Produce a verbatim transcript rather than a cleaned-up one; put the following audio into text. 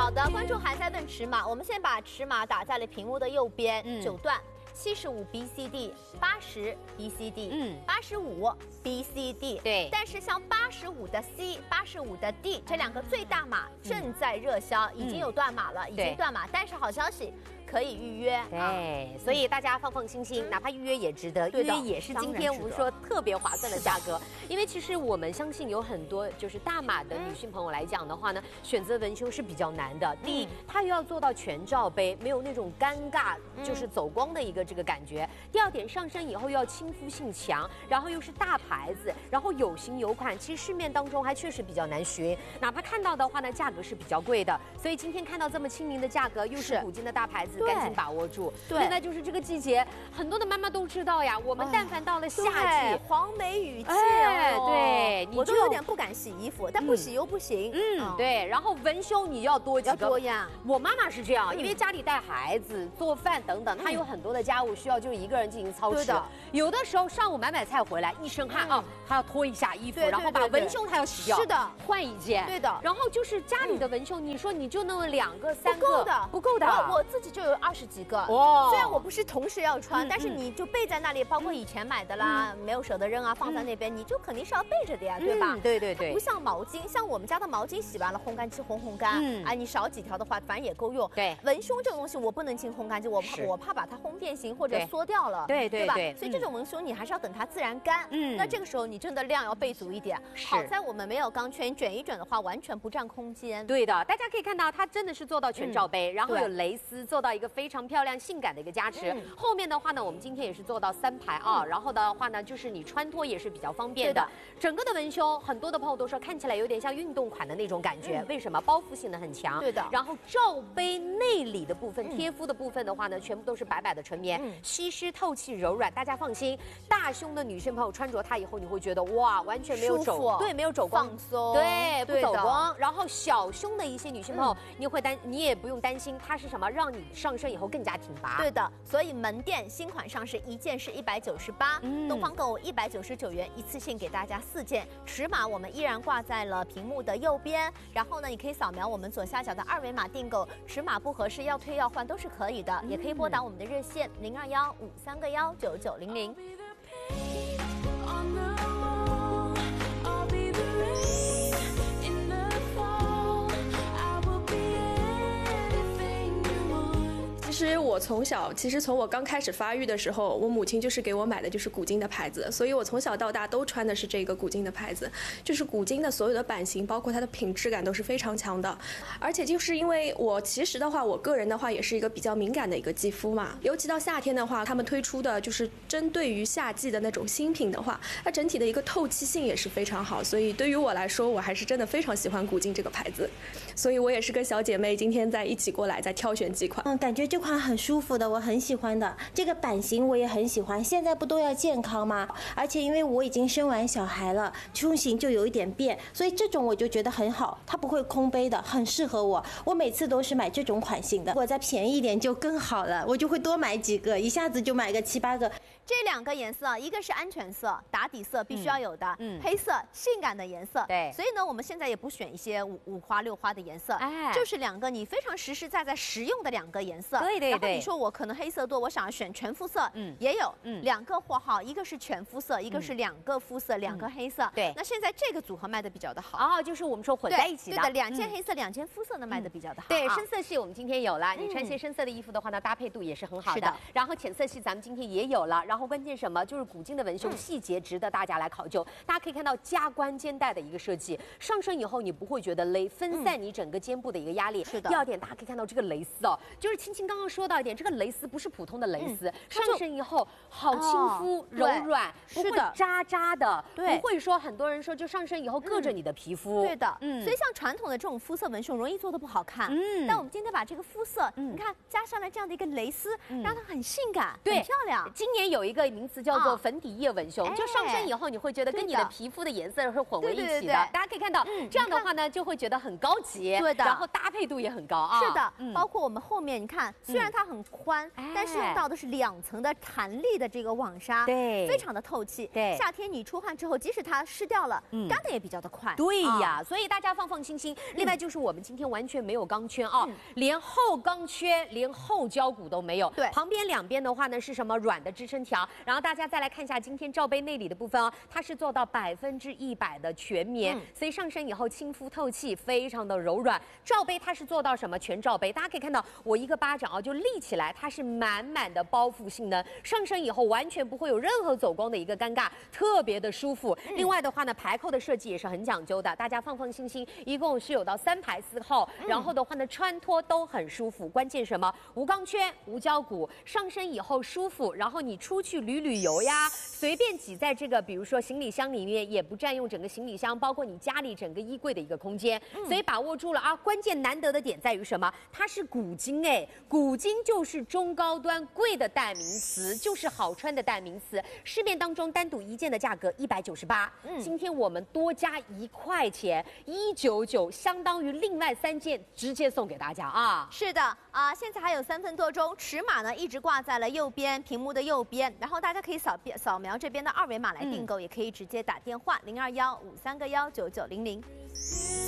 好的，观众还在问尺码，我们先把尺码打在了屏幕的右边，嗯、九段。 七十五 B C D， 八十 B C D， 嗯，八十五 B C D， 对。但是像八十五的 C、八十五的 D 这两个最大码正在热销，嗯、已经有断码了，嗯、已经断码。但是好消息。 可以预约， 对，啊、所以大家放放心心，嗯、哪怕预约也值得，预约也是今天我们说特别划算的价格。因为其实我们相信有很多就是大码的女性朋友来讲的话呢，嗯、选择文胸是比较难的。第一，嗯、它又要做到全罩杯，没有那种尴尬就是走光的一个这个感觉。嗯、第二点，上身以后又要亲肤性强，然后又是大牌子，然后有型有款，其实市面当中还确实比较难寻，哪怕看到的话呢，价格是比较贵的。所以今天看到这么亲民的价格，又是古今的大牌子。 赶紧把握住。对，现在就是这个季节，很多的妈妈都知道呀。我们但凡到了夏季， 黄梅雨季， 哎，对， 我都有点不敢洗衣服，但不洗又不行。 嗯，对。然后文胸你要多几个， 要多呀。 我妈妈是这样，因为家里带孩子、做饭等等，她有很多的家务需要就一个人进行操持。有的时候上午买买菜回来，一身汗啊，她要脱一下衣服，然后把文胸她要洗掉， 是的， 换一件。 对的。 然后就是家里的文胸，你说你就那么两个、三个， 不够的， 不够的。 我自己就有二十几个。哇！虽然我不是同时要穿，但是你就备在那里，包括以前买的啦，没有舍得扔啊，放在那边，你就肯定是要备着的呀，对吧？ 对对对。 不像毛巾，像我们家的毛巾洗完了烘干机烘烘干，嗯，啊，你少几条的话，反正也够用。对。文胸这个东西我不能进烘干机，我怕我怕把它烘变形或者缩掉了， 对对吧？所以这种文胸你还是要等它自然干。嗯。那这个时候你真的量要备足一点。好在我们没有钢圈，卷一卷的话完全不占空间。 对的，大家可以看到它真的是做到全罩杯，然后有蕾丝，做到一个非常漂亮性感的一个加持。 后面的话呢，我们今天也是做到三排啊，然后的话呢，就是你穿脱也是比较方便的。整个的文胸，很多的朋友都说看起来有点像运动款的那种感觉，为什么？包覆性的很强。对的。然后罩杯内里的部分，贴肤的部分的话呢，全部都是白白的纯棉，吸湿透气柔软，大家放心。大胸的女生朋友穿着它以后，你会觉得哇，完全没有走，对，没有走光， 放松， 对，不走光。然后小胸的一些女生朋友，你会担，你也不用担心它是什么，让你上身以后更加挺拔。 对的。 所以门店新款上市一件是一百九十八，东方购物一百九十九元，一次性给大家四件。尺码我们依然挂在了屏幕的右边，然后呢，你可以扫描我们左下角的二维码订购，尺码不合适要退要换都是可以的，也可以拨打我们的热线零二幺五三个幺九九零零。 其实我从小，其实从我刚开始发育的时候，我母亲就是给我买的就是古今的牌子，所以我从小到大都穿的是这个古今的牌子。就是古今的所有的版型，包括它的品质感都是非常强的。而且就是因为我其实的话，我个人的话也是一个比较敏感的一个肌肤嘛，尤其到夏天的话，他们推出的就是针对于夏季的那种新品的话，它整体的一个透气性也是非常好。所以对于我来说，我还是真的非常喜欢古今这个牌子。所以我也是跟小姐妹今天在一起过来，在挑选几款。 嗯，感觉这款。 很舒服的，我很喜欢的。这个版型我也很喜欢。现在不都要健康吗？而且因为我已经生完小孩了，胸型就有一点变，所以这种我就觉得很好，它不会空杯的，很适合我。我每次都是买这种款型的，如果再便宜一点就更好了，我就会多买几个，一下子就买个七八个。 这两个颜色，一个是安全色，打底色必须要有的，嗯，黑色性感的颜色，对，所以呢，我们现在也不选一些五五花六花的颜色，哎，就是两个你非常实实在在实用的两个颜色，对对对。然后你说我可能黑色多，我想要选全肤色，嗯，也有，嗯，两个货号，一个是全肤色，一个是两个肤色，两个黑色，对。那现在这个组合卖的比较的好， 哦，就是我们说混在一起的， 对的，两件黑色，两件肤色的卖的比较的好， 对，深色系我们今天有了，你穿些深色的衣服的话呢，搭配度也是很好的，然后浅色系咱们今天也有了，然后关键什么就是。 就是古今的文胸细节值得大家来考究。大家可以看到加关肩带的一个设计，上身以后你不会觉得勒，分散你整个肩部的一个压力。是的。第二点，大家可以看到这个蕾丝哦，就是青青刚刚说到一点，这个蕾丝不是普通的蕾丝，上身以后好亲肤柔软，不会扎扎的，对，不会说很多人说就上身以后硌着你的皮肤。 对的，嗯。所以像传统的这种肤色文胸容易做的不好看，嗯。但我们今天把这个肤色，你看加上了这样的一个蕾丝，让它很性感，很漂亮。 今年有一个名词叫做。 粉底液文胸，就上身以后你会觉得跟你的皮肤的颜色是混为一起的。大家可以看到，这样的话呢，就会觉得很高级，对的。然后搭配度也很高啊。 是的，包括我们后面你看虽然它很宽，但是用到的是两层的弹力的这个网纱， 对， 非常的透气。对，夏天你出汗之后，即使它湿掉了，嗯、干的也比较的快。 对呀，啊、所以大家放放心心。另外就是我们今天完全没有钢圈啊，嗯、连后钢圈、连后胶骨都没有。对，旁边两边的话呢是什么软的支撑条，然后大家再来看一下今天罩杯内里的部分哦，它是做到百分之一百的全棉，嗯、所以上身以后亲肤透气，非常的柔软。罩杯它是做到什么全罩杯，大家可以看到我一个巴掌啊就立起来，它是满满的包覆性能，上身以后完全不会有任何走光的一个尴尬，特别的舒服。嗯、另外的话呢，排扣的设计也是很讲究的，大家放放心心，一共是有到三排四扣，嗯、然后的话呢穿脱都很舒服。关键什么？无钢圈、无胶骨，上身以后舒服，然后你出去旅旅游呀，随便挤在这个比如说行李箱里面，也不占用整个行李箱，包括你家里整个衣柜的一个空间，嗯、所以把握住了啊。关键难得的点在于什么？它是古金哎，古金就是中高端贵的代名词，就是好穿的代名词。市面当中单独一件的价格一百九十八，嗯，今天我们多加一块钱，一九九，相当于另外三件直接送给大家啊。 是的啊，现在还有三分多钟，尺码呢一直挂在了右边屏幕的右边，然后大家可以扫扫描这边的二维码来订购，嗯、也可以直接打电话零二幺五三个幺九九零零。